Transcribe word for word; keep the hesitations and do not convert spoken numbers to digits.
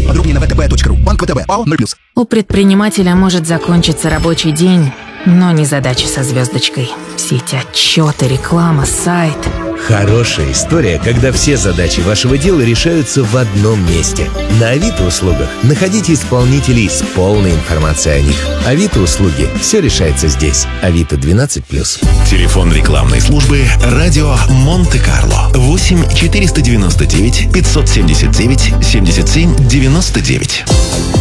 Подробнее на вэ тэ бэ точка ру. Банк вэ тэ бэ, ПАО ноль плюс. У предпринимателя может закончиться рабочий день, но не задача со звездочкой. Все эти отчеты, реклама, сайт. Хорошая история, когда все задачи вашего дела решаются в одном месте. На Авито услугах находите исполнителей с полной информацией о них. Авито услуги. Все решается здесь. Авито двенадцать плюс. Телефон рекламной службы «Радио Монте-Карло». восемь четыреста девяносто девять пятьсот семьдесят девять семьдесят семь девяносто девять.